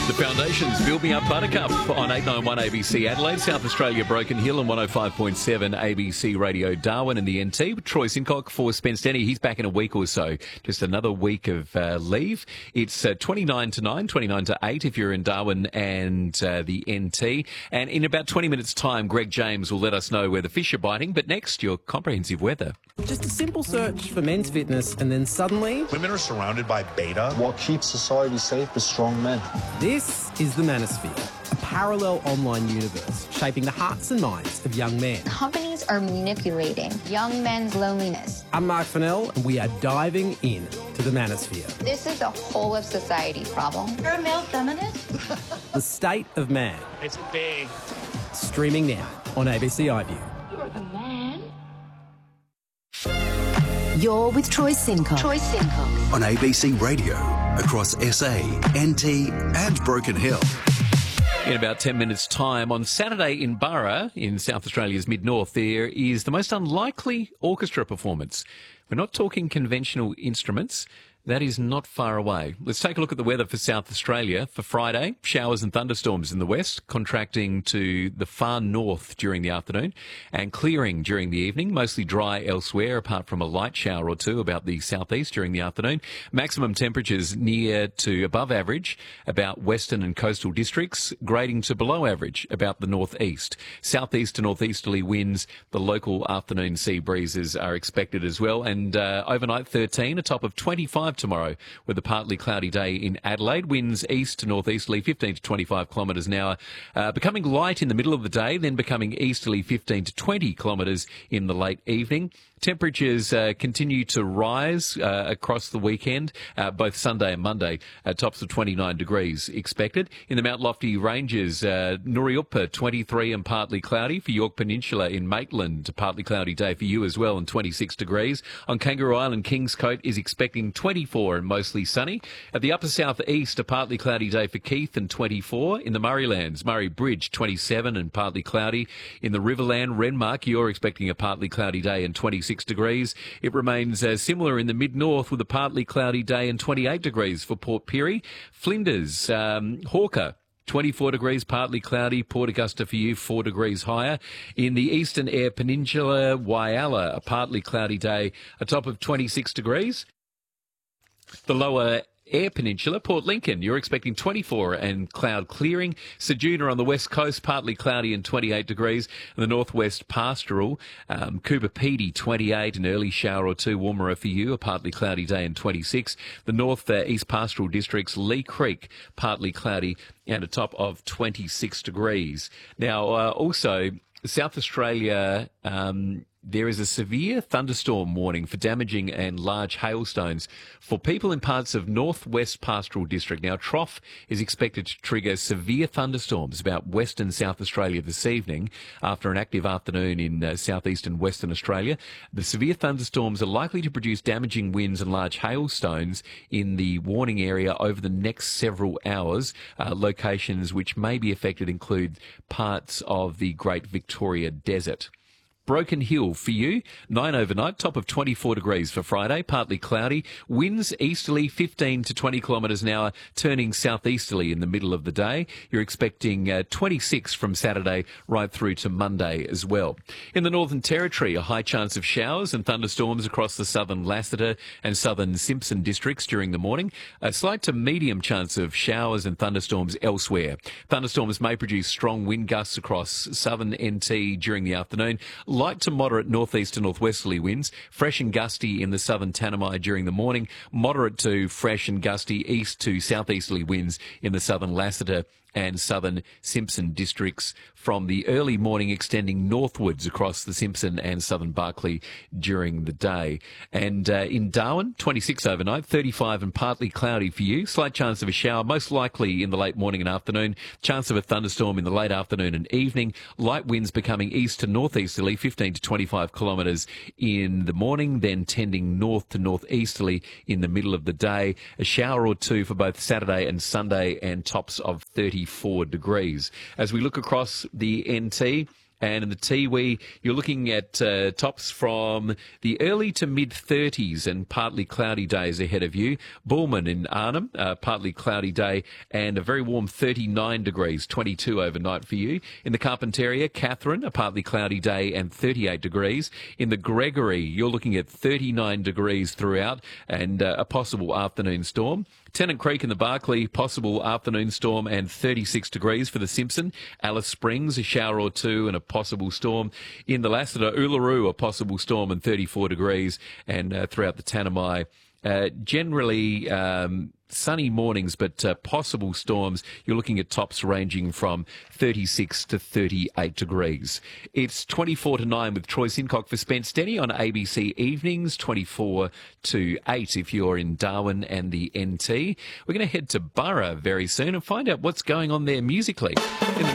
The Foundations, Build Me Up Buttercup on 891 ABC Adelaide, South Australia, Broken Hill and 105.7 ABC Radio Darwin and the NT. With Troy Sincock for Spence Denny. He's back in a week or so. Just another week of leave. It's 29 to 9, 29 to 8 if you're in Darwin and the NT. And in about 20 minutes' time, Greg James will let us know where the fish are biting. But next, your comprehensive weather. Just a simple search for men's fitness and then suddenly... Women are surrounded by beta. What keeps society safe is strong men. This is the Manosphere, a parallel online universe shaping the hearts and minds of young men. Companies are manipulating young men's loneliness. I'm Mark Fennell, and we are diving in to the Manosphere. This is a whole of society problem. You're a male feminist? The State of Man. It's big. Streaming now on ABC iView. You're the man. You're with Troy Sincock. Troy Sincock. On ABC Radio, across SA, NT and Broken Hill. In about 10 minutes' time, on Saturday in Burra, in South Australia's mid-north, there is the most unlikely orchestra performance. We're not talking conventional instruments. That is not far away. Let's take a look at the weather for South Australia. For Friday, showers and thunderstorms in the west, contracting to the far north during the afternoon and clearing during the evening. Mostly dry elsewhere, apart from a light shower or two about the southeast during the afternoon. Maximum temperatures near to above average about western and coastal districts, grading to below average about the northeast. Southeast to northeasterly winds, the local afternoon sea breezes are expected as well. And overnight 13, a top of 25 tomorrow with a partly cloudy day in Adelaide. Winds east to northeasterly 15 to 25 kilometres an hour, becoming light in the middle of the day, then becoming easterly 15 to 20 kilometres in the late evening. Temperatures continue to rise across the weekend, both Sunday and Monday, tops of 29 degrees expected. In the Mount Lofty Ranges, Nuriupa 23 and partly cloudy. For York Peninsula in Maitland, partly cloudy day for you as well and 26 degrees. On Kangaroo Island, Kingscote is expecting 24 and mostly sunny. At the upper southeast, a partly cloudy day for Keith and 24. In the Murraylands, Murray Bridge 27 and partly cloudy. In the Riverland, Renmark, you're expecting a partly cloudy day and 26 degrees. It remains similar in the mid-north with a partly cloudy day and 28 degrees for Port Pirie. Flinders, Hawker, 24 degrees, partly cloudy. Port Augusta for you, 4 degrees higher. In the Eastern Eyre Peninsula, Whyalla, a partly cloudy day, a top of 26 degrees. The lower Eyre Peninsula, Port Lincoln, you're expecting 24 and cloud clearing. Ceduna on the west coast, partly cloudy and 28 degrees. And the northwest pastoral, Cooper Pedy, 28, an early shower or two. Warmer for you, a partly cloudy day and 26. The north east pastoral districts, Lee Creek, partly cloudy and a top of 26 degrees. Now, also, South Australia, there is a severe thunderstorm warning for damaging and large hailstones for people in parts of northwest pastoral district. Now, trough is expected to trigger severe thunderstorms about western South Australia this evening after an active afternoon in southeast and western Australia. The severe thunderstorms are likely to produce damaging winds and large hailstones in the warning area over the next several hours. Locations which may be affected include parts of the Great Victoria Desert. Broken Hill for you, 9 overnight, top of 24 degrees for Friday, partly cloudy. Winds easterly 15 to 20 kilometres an hour, turning southeasterly in the middle of the day. You're expecting 26 from Saturday right through to Monday as well. In the Northern Territory, a high chance of showers and thunderstorms across the southern Lassiter and southern Simpson districts during the morning. A slight to medium chance of showers and thunderstorms elsewhere. Thunderstorms may produce strong wind gusts across southern NT during the afternoon. Light to moderate northeast to northwesterly winds, fresh and gusty in the southern Tanami during the morning, moderate to fresh and gusty east to southeasterly winds in the southern Lassiter and southern Simpson districts from the early morning extending northwards across the Simpson and southern Barkly during the day. And in Darwin, 26 overnight, 35 and partly cloudy for you. Slight chance of a shower, most likely in the late morning and afternoon. Chance of a thunderstorm in the late afternoon and evening. Light winds becoming east to northeasterly, 15 to 25 kilometres in the morning, then tending north to northeasterly in the middle of the day. A shower or two for both Saturday and Sunday and tops of 34 degrees. As we look across the NT, And in the Tiwi, you're looking at tops from the early to mid-30s and partly cloudy days ahead of you. Bullman in Arnhem, partly cloudy day and a very warm 39 degrees, 22 overnight for you. In the Carpentaria, Catherine, a partly cloudy day and 38 degrees. In the Gregory, you're looking at 39 degrees throughout and a possible afternoon storm. Tennant Creek in the Barclay, possible afternoon storm and 36 degrees for the Simpson. Alice Springs, a shower or two and a possible storm. In the Lassiter, Uluru, a possible storm and 34 degrees. And throughout the Tanami, generally sunny mornings, but possible storms. You're looking at tops ranging from 36 to 38 degrees. It's 24 to 9 with Troy Sincock for Spence Denny on ABC Evenings, 24 to 8 if you're in Darwin and the NT. We're going to head to Burra very soon and find out what's going on there musically. In the